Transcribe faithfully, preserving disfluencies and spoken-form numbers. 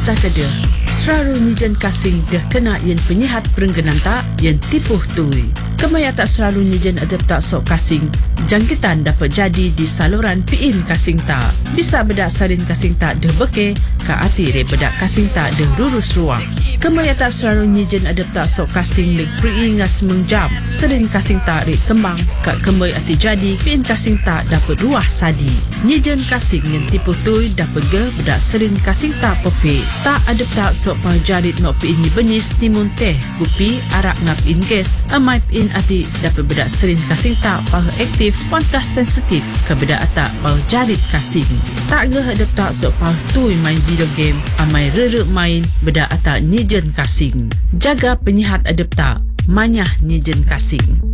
tak ada. Selalu nijen kasing dah kena yang penyihat perengganan tak yang tipuh tui. Kemaya tak selalu nijen adep tak sok kasing. Jangkitan dapat jadi di saluran piin kasing tak. Bisa bedak salin kasing tak dah beke, ka ati re bedak kasing tak dah lurus ruang. Kemaya tak selalu nijen adep tak sok kasing leg pri'i ngas mengjam. Salin kasing tak re kembang, ka kemay ati jadi piin kasing tak dapat ruah sadi. Nijen kasing yang tipuh tui dapat ge bedak salin kasing tak pepe. Tak adep tak sok pajarit no piin ni benis timun teh, kupi, arak ngap in gas, amai piin ati dapat bedak salin kasing tak pah aktif, pantas sensitif ke bedak atak pah jarit kasing. Tak ge adep tak sok pah tui main video game, amai rere main bedak atak nijen kasing. Jaga penyihat adep tak, manyah nijen kasing.